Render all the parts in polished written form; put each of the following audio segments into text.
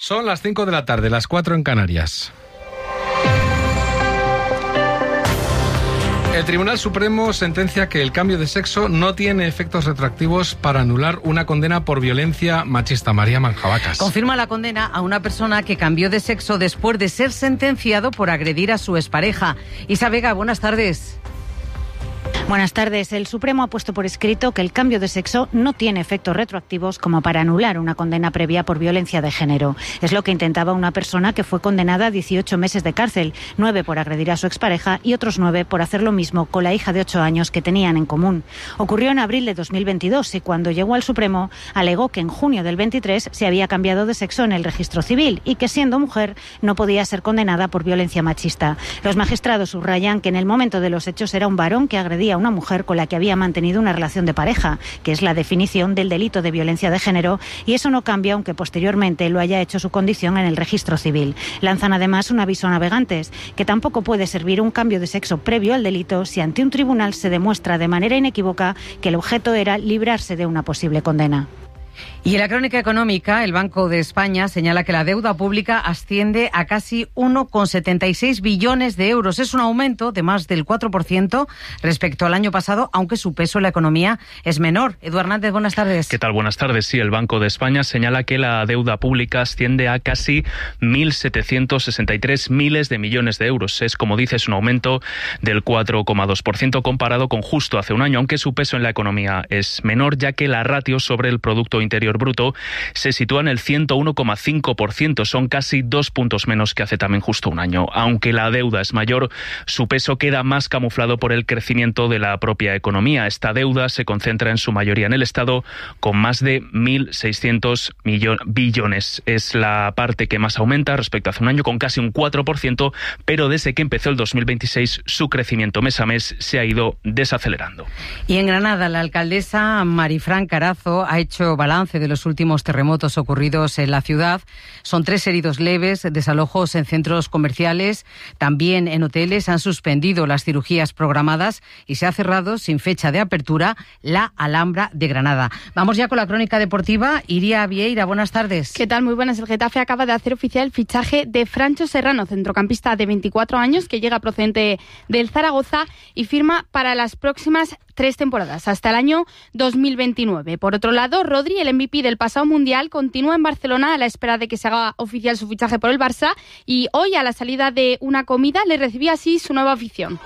Son las 5 de la tarde, las 4 en Canarias. El Tribunal Supremo sentencia que el cambio de sexo no tiene efectos retroactivos para anular una condena por violencia machista. María Manjabacas. Confirma la condena a una persona que cambió de sexo después de ser sentenciado por agredir a su expareja. Isa Vega, buenas tardes. Buenas tardes. El Supremo ha puesto por escrito que el cambio de sexo no tiene efectos retroactivos como para anular una condena previa por violencia de género. Es lo que intentaba una persona que fue condenada a 18 meses de cárcel, 9 por agredir a su expareja y otros 9 por hacer lo mismo con la hija de 8 años que tenían en común. Ocurrió en abril de 2022 y cuando llegó al Supremo alegó que en junio del 23 se había cambiado de sexo en el registro civil y que siendo mujer no podía ser condenada por violencia machista. Los magistrados subrayan que en el momento de los hechos era un varón que agredía a una mujer con la que había mantenido una relación de pareja, que es la definición del delito de violencia de género, y eso no cambia aunque posteriormente lo haya hecho su condición en el registro civil. Lanzan además un aviso a navegantes, que tampoco puede servir un cambio de sexo previo al delito si ante un tribunal se demuestra de manera inequívoca que el objeto era librarse de una posible condena. Y en la crónica económica, el Banco de España señala que la deuda pública asciende a casi 1,76 billones de euros. Es un aumento de más del 4% respecto al año pasado, aunque su peso en la economía es menor. Eduardo Hernández, buenas tardes. ¿Qué tal? Buenas tardes. Sí, el Banco de España señala que la deuda pública asciende a casi 1.763 miles de millones de euros. Es, como dices, un aumento del 4,2% comparado con justo hace un año, aunque su peso en la economía es menor, ya que la ratio sobre el Producto Interior Bruto se sitúa en el 101,5%, son casi 2 puntos menos que hace también justo un año. Aunque la deuda es mayor, su peso queda más camuflado por el crecimiento de la propia economía. Esta deuda se concentra en su mayoría en el Estado, con más de 1.600 billones. Es la parte que más aumenta respecto a hace un año, con casi un 4%, pero desde que empezó el 2026 su crecimiento mes a mes se ha ido desacelerando. Y en Granada, la alcaldesa Marifran Carazo ha hecho balance de los últimos terremotos ocurridos en la ciudad. Son 3 heridos leves, desalojos en centros comerciales, también en hoteles. Han suspendido las cirugías programadas y se ha cerrado sin fecha de apertura la Alhambra de Granada. Vamos ya con la crónica deportiva. Iria Vieira, buenas tardes. ¿Qué tal? Muy buenas. El Getafe acaba de hacer oficial el fichaje de Francho Serrano, centrocampista de 24 años que llega procedente del Zaragoza y firma para las próximas 3 temporadas, hasta el año 2029. Por otro lado, Rodri, el MVP del pasado Mundial, continúa en Barcelona a la espera de que se haga oficial su fichaje por el Barça y hoy, a la salida de una comida, le recibía así su nueva afición.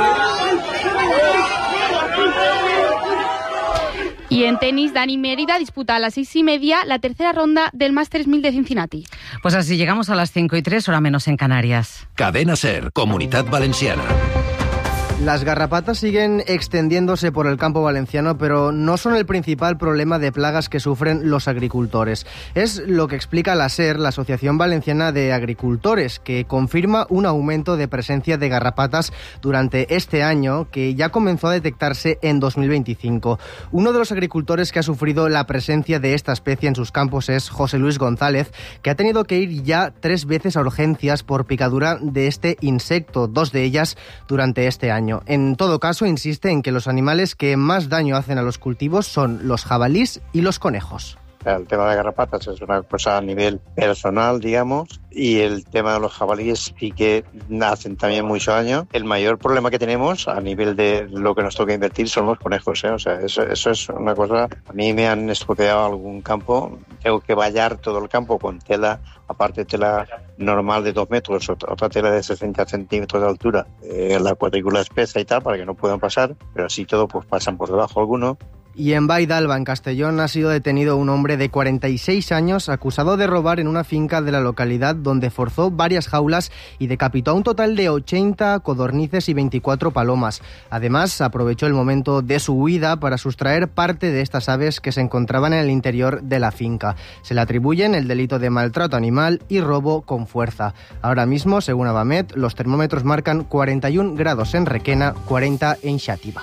Y en tenis, Dani Mérida disputa a las 6:30 la tercera ronda del Masters 1000 de Cincinnati. Pues así llegamos a las 5:03, hora menos en Canarias. Cadena SER, Comunitat Valenciana. Las garrapatas siguen extendiéndose por el campo valenciano, pero no son el principal problema de plagas que sufren los agricultores. Es lo que explica la SER, la Asociación Valenciana de Agricultores, que confirma un aumento de presencia de garrapatas durante este año, que ya comenzó a detectarse en 2025. Uno de los agricultores que ha sufrido la presencia de esta especie en sus campos es José Luis González, que ha tenido que ir ya 3 veces a urgencias por picadura de este insecto, 2 de ellas durante este año. En todo caso, insiste en que los animales que más daño hacen a los cultivos son los jabalís y los conejos. El tema de garrapatas es una cosa a nivel personal, digamos, y el tema de los jabalíes sí que hacen también mucho daño. El mayor problema que tenemos a nivel de lo que nos toca invertir son los conejos, ¿eh? O sea, eso es una cosa. A mí me han estropeado algún campo, tengo que vallar todo el campo con tela, aparte tela normal de 2 metros, otra tela de 60 centímetros de altura, la cuadrícula espesa y tal, para que no puedan pasar, pero así todo pues pasan por debajo algunos. Y en Vaidalba, en Castellón, ha sido detenido un hombre de 46 años acusado de robar en una finca de la localidad donde forzó varias jaulas y decapitó a un total de 80 codornices y 24 palomas. Además, aprovechó el momento de su huida para sustraer parte de estas aves que se encontraban en el interior de la finca. Se le atribuyen el delito de maltrato animal y robo con fuerza. Ahora mismo, según Abamet, los termómetros marcan 41 grados en Requena, 40 en Xàtiva.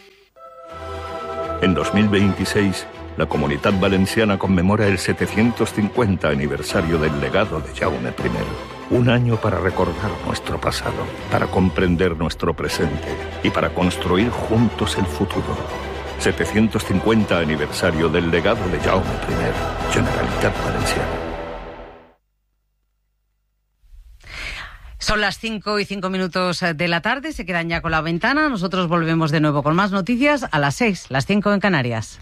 En 2026, la Comunitat Valenciana conmemora el 750 aniversario del legado de Jaume I. Un año para recordar nuestro pasado, para comprender nuestro presente y para construir juntos el futuro. 750 aniversario del legado de Jaume I, Generalitat Valenciana. Son las 5:05 de la tarde, se quedan ya con La Ventana. Nosotros volvemos de nuevo con más noticias a las 6, las 5 en Canarias.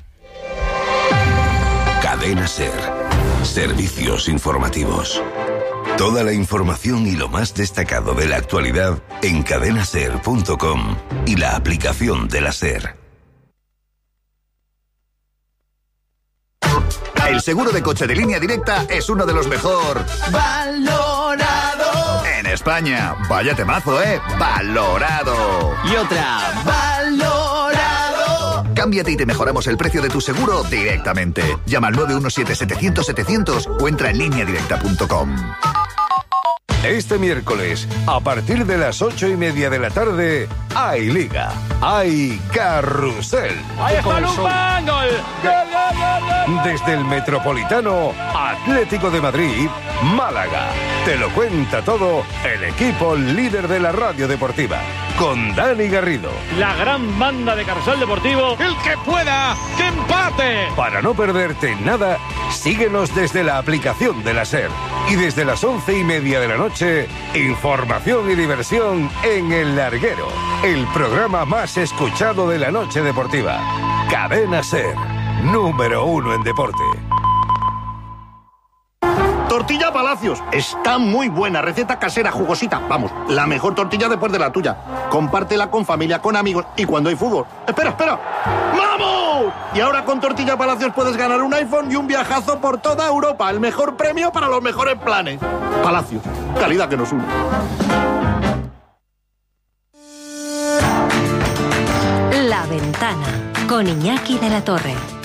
Cadena SER. Servicios informativos. Toda la información y lo más destacado de la actualidad en cadenaser.com y la aplicación de la SER. El seguro de coche de Línea Directa es uno de los mejor valorado en España. Vaya temazo, valorado. Y otra, valorado. Cámbiate y te mejoramos el precio de tu seguro directamente. Llama al 917-700-700 o entra en lineadirecta.com. Este miércoles, a partir de las 8:30 de la tarde, hay Liga, hay Carrusel. ¡Ahí está Lupa! ¡Gol! Desde el Metropolitano, Atlético de Madrid, Málaga. Te lo cuenta todo el equipo líder de la radio deportiva, con Dani Garrido. La gran banda de Carrusel Deportivo. ¡El que pueda! ¡Que empate! Para no perderte nada, síguenos desde la aplicación de la SER. Y desde las 11:30 de la noche, información y diversión en El Larguero, el programa más escuchado de la noche deportiva. Cadena SER, número 1 en deporte. Tortilla Palacios. Está muy buena. Receta casera, jugosita. Vamos, la mejor tortilla después de la tuya. Compártela con familia, con amigos y cuando hay fútbol. ¡Espera! ¡Vamos! Y ahora con Tortilla Palacios puedes ganar un iPhone y un viajazo por toda Europa. El mejor premio para los mejores planes. Palacios. Calidad que nos une. La Ventana con Iñaki de la Torre.